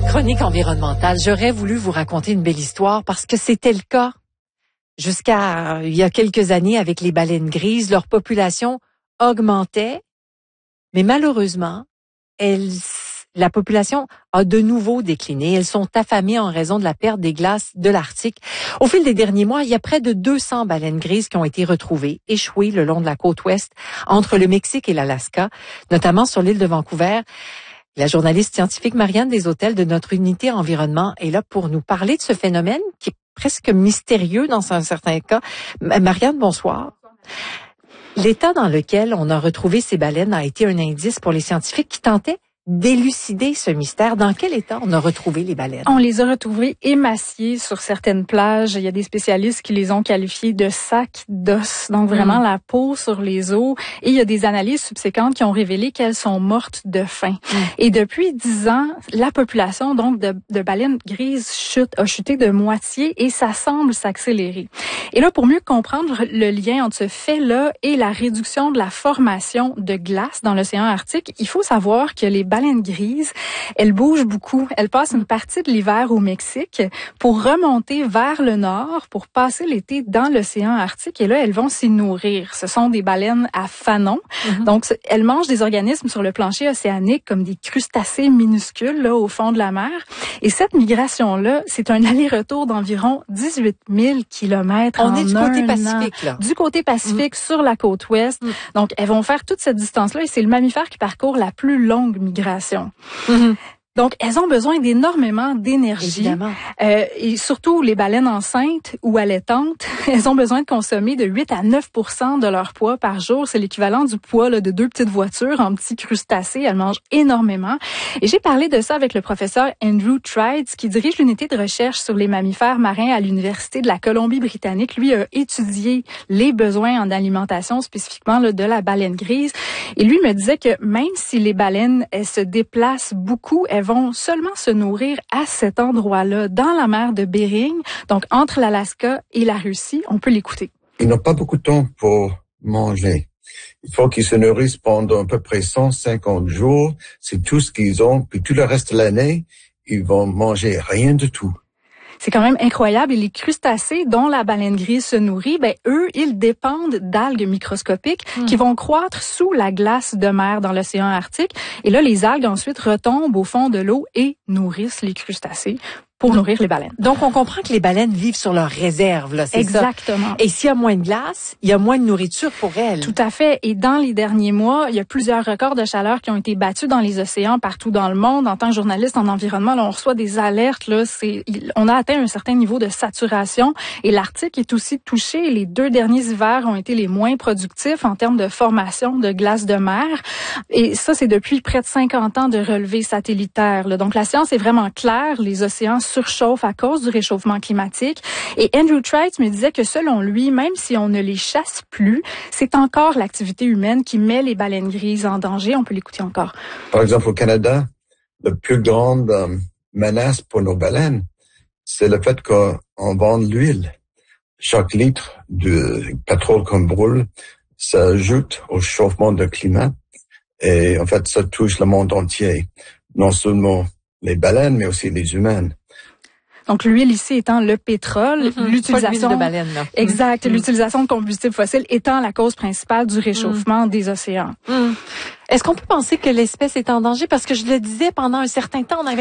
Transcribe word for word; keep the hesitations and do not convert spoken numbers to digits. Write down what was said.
Chronique environnementale, j'aurais voulu vous raconter une belle histoire parce que c'était le cas jusqu'à euh, il y a quelques années avec les baleines grises. Leur population augmentait, mais malheureusement, elles, la population a de nouveau décliné. Elles sont affamées en raison de la perte des glaces de l'Arctique. Au fil des derniers mois, il y a près de deux cents baleines grises qui ont été retrouvées, échouées le long de la côte ouest entre le Mexique et l'Alaska, notamment sur l'île de Vancouver. La journaliste scientifique Marianne Deshôtels de notre unité environnement est là pour nous parler de ce phénomène qui est presque mystérieux dans un certain cas. Marianne, bonsoir. L'état dans lequel on a retrouvé ces baleines a été un indice pour les scientifiques qui tentaient d'élucider ce mystère. Dans quel état on a retrouvé les baleines? On les a retrouvées émaciées sur certaines plages. Il y a des spécialistes qui les ont qualifiées de sacs d'os, donc vraiment mmh. la peau sur les os. Et il y a des analyses subséquentes qui ont révélé qu'elles sont mortes de faim. Mmh. Et depuis dix ans, la population donc de, de baleines grises chute, a chuté de moitié et ça semble s'accélérer. Et là, pour mieux comprendre le lien entre ce fait-là et la réduction de la formation de glace dans l'océan Arctique, il faut savoir que les baleines grises, elles bougent beaucoup. Elles passent une partie de l'hiver au Mexique pour remonter vers le nord, pour passer l'été dans l'océan Arctique. Et là, elles vont s'y nourrir. Ce sont des baleines à fanon. Mm-hmm. Donc, elles mangent des organismes sur le plancher océanique comme des crustacés minuscules là au fond de la mer. Et cette migration-là, c'est un aller-retour d'environ dix-huit mille kilomètres en un an. On est du côté Pacifique, là. Du côté Pacifique, mm. sur la côte ouest. Mm. Donc, elles vont faire toute cette distance-là et c'est le mammifère qui parcourt la plus longue migration. Mm-hmm. Donc, elles ont besoin d'énormément d'énergie. Évidemment. Euh, et surtout, les baleines enceintes ou allaitantes, elles ont besoin de consommer de huit à neuf pour cent de leur poids par jour. C'est l'équivalent du poids là, de deux petites voitures en petits crustacés. Elles mangent énormément. Et j'ai parlé de ça avec le professeur Andrew Trides, qui dirige l'unité de recherche sur les mammifères marins à l'Université de la Colombie-Britannique. Lui a étudié les besoins en alimentation, spécifiquement là, de la baleine grise. Et lui me disait que même si les baleines, elles se déplacent beaucoup, elles vont seulement se nourrir à cet endroit-là, dans la mer de Bering, donc entre l'Alaska et la Russie. On peut l'écouter. Ils n'ont pas beaucoup de temps pour manger. Il faut qu'ils se nourrissent pendant à peu près cent cinquante jours. C'est tout ce qu'ils ont. Puis tout le reste de l'année, ils vont manger rien du tout. C'est quand même incroyable. Et les crustacés dont la baleine grise se nourrit, ben eux, ils dépendent d'algues microscopiques mmh. qui vont croître sous la glace de mer dans l'océan Arctique. Et là, les algues ensuite retombent au fond de l'eau et nourrissent les crustacés pour nourrir les baleines. Donc, on comprend que les baleines vivent sur leurs réserves, là, c'est Exactement. ça? Et s'il y a moins de glace, il y a moins de nourriture pour elles. Tout à fait. Et dans les derniers mois, il y a plusieurs records de chaleur qui ont été battus dans les océans partout dans le monde. En tant que journaliste en environnement, là, on reçoit des alertes, là, c'est, on a atteint un certain niveau de saturation et l'Arctique est aussi touché. Les deux derniers hivers ont été les moins productifs en termes de formation de glace de mer. Et ça, c'est depuis près de cinquante ans de relevés satellitaires, là. Donc, la science est vraiment claire. Les océans surchauffe à cause du réchauffement climatique. Et Andrew Trides me disait que selon lui, même si on ne les chasse plus, c'est encore l'activité humaine qui met les baleines grises en danger. On peut l'écouter encore. Par exemple, au Canada, la plus grande euh, menace pour nos baleines, c'est le fait qu'on vend l'huile. Chaque litre de pétrole qu'on brûle, ça ajoute au chauffement du climat. Et en fait, ça touche le monde entier. Non seulement les baleines, mais aussi les humains. Donc, l'huile ici étant le pétrole, mm-hmm. l'utilisation de baleine, là. Exact, mm-hmm. l'utilisation de combustibles fossiles étant la cause principale du réchauffement mm. des océans. Mm. Est-ce qu'on peut penser que l'espèce est en danger? Parce que je le disais, pendant un certain temps, on avait